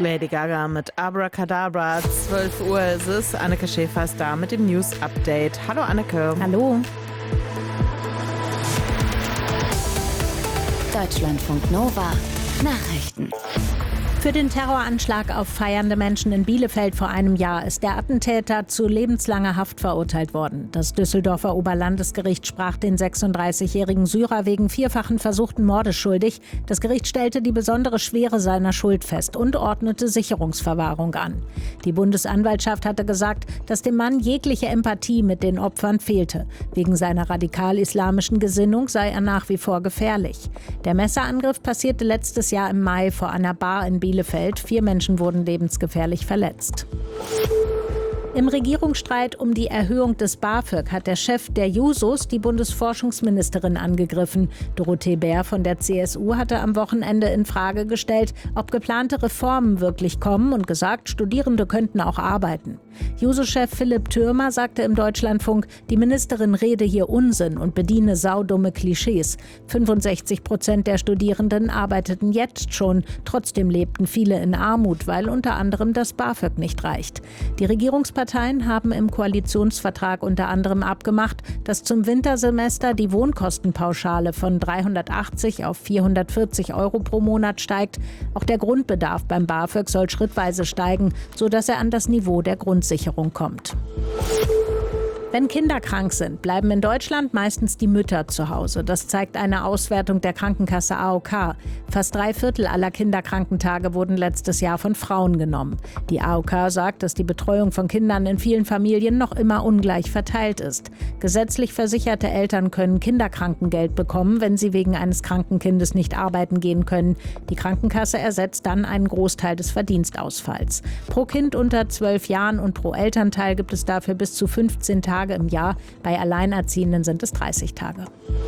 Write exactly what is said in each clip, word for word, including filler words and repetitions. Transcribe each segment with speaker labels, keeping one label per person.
Speaker 1: Lady Gaga mit Abracadabra. zwölf Uhr ist es. Anneke Schäfer ist da mit dem News-Update. Hallo Anneke.
Speaker 2: Hallo.
Speaker 3: Deutschlandfunk Nova Nachrichten.
Speaker 2: Für den Terroranschlag auf feiernde Menschen in Bielefeld vor einem Jahr ist der Attentäter zu lebenslanger Haft verurteilt worden. Das Düsseldorfer Oberlandesgericht sprach den sechsunddreißigjährigen Syrer wegen vierfachen versuchten Mordes schuldig. Das Gericht stellte die besondere Schwere seiner Schuld fest und ordnete Sicherungsverwahrung an. Die Bundesanwaltschaft hatte gesagt, dass dem Mann jegliche Empathie mit den Opfern fehlte. Wegen seiner radikal-islamischen Gesinnung sei er nach wie vor gefährlich. Der Messerangriff passierte letztes Jahr im Mai vor einer Bar in Bielefeld. Bielefeld. Vier Menschen wurden lebensgefährlich verletzt. Im Regierungsstreit um die Erhöhung des BAföG hat der Chef der Jusos die Bundesforschungsministerin angegriffen. Dorothee Bär von der C S U hatte am Wochenende in Frage gestellt, ob geplante Reformen wirklich kommen und gesagt, Studierende könnten auch arbeiten. Juso-Chef Philipp Thürmer sagte im Deutschlandfunk, die Ministerin rede hier Unsinn und bediene saudumme Klischees. fünfundsechzig Prozent der Studierenden arbeiteten jetzt schon. Trotzdem lebten viele in Armut, weil unter anderem das BAföG nicht reicht. Die Regierungsparteien haben im Koalitionsvertrag unter anderem abgemacht, dass zum Wintersemester die Wohnkostenpauschale von dreihundertachtzig auf vierhundertvierzig Euro pro Monat steigt. Auch der Grundbedarf beim BAföG soll schrittweise steigen, sodass er an das Niveau der Grundsicherung kommt. Wenn Kinder krank sind, bleiben in Deutschland meistens die Mütter zu Hause. Das zeigt eine Auswertung der Krankenkasse A O K. Fast drei Viertel aller Kinderkrankentage wurden letztes Jahr von Frauen genommen. Die A O K sagt, dass die Betreuung von Kindern in vielen Familien noch immer ungleich verteilt ist. Gesetzlich versicherte Eltern können Kinderkrankengeld bekommen, wenn sie wegen eines kranken Kindes nicht arbeiten gehen können. Die Krankenkasse ersetzt dann einen Großteil des Verdienstausfalls. Pro Kind unter zwölf Jahren und pro Elternteil gibt es dafür bis zu fünfzehn Tage im Jahr. Bei Alleinerziehenden sind es dreißig Tage.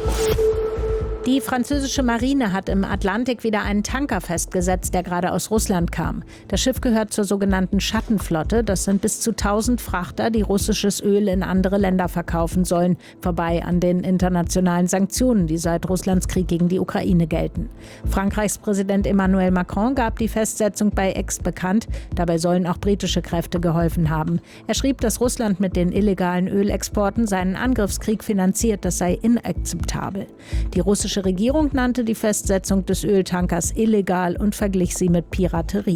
Speaker 2: Die französische Marine hat im Atlantik wieder einen Tanker festgesetzt, der gerade aus Russland kam. Das Schiff gehört zur sogenannten Schattenflotte. Das sind bis zu tausend Frachter, die russisches Öl in andere Länder verkaufen sollen. Vorbei an den internationalen Sanktionen, die seit Russlands Krieg gegen die Ukraine gelten. Frankreichs Präsident Emmanuel Macron gab die Festsetzung bei X bekannt. Dabei sollen auch britische Kräfte geholfen haben. Er schrieb, dass Russland mit den illegalen Ölexporten seinen Angriffskrieg finanziert. Das sei inakzeptabel. Die russische Die Regierung nannte die Festsetzung des Öltankers illegal und verglich sie mit Piraterie.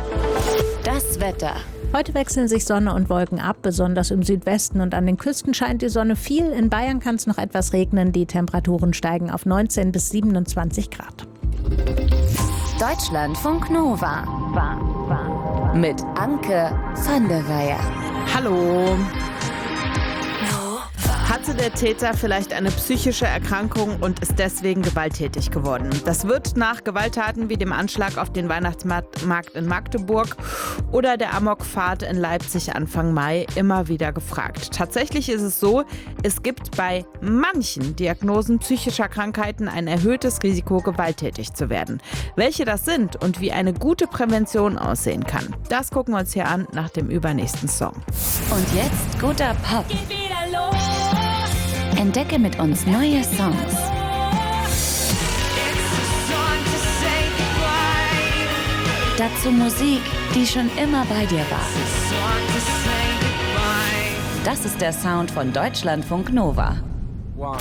Speaker 3: Das Wetter.
Speaker 2: Heute wechseln sich Sonne und Wolken ab, besonders im Südwesten und an den Küsten scheint die Sonne viel. In Bayern kann es noch etwas regnen, die Temperaturen steigen auf neunzehn bis siebenundzwanzig Grad.
Speaker 3: Deutschlandfunk Nova mit Anke van der Weyer.
Speaker 1: Hallo. Hatte der Täter vielleicht eine psychische Erkrankung und ist deswegen gewalttätig geworden? Das wird nach Gewalttaten wie dem Anschlag auf den Weihnachtsmarkt in Magdeburg oder der Amokfahrt in Leipzig Anfang Mai immer wieder gefragt. Tatsächlich ist es so, es gibt bei manchen Diagnosen psychischer Krankheiten ein erhöhtes Risiko, gewalttätig zu werden. Welche das sind und wie eine gute Prävention aussehen kann, das gucken wir uns hier an nach dem übernächsten Song.
Speaker 3: Und jetzt guter Pop. Entdecke mit uns neue Songs. Dazu Musik, die schon immer bei dir war. Das ist der Sound von Deutschlandfunk Nova.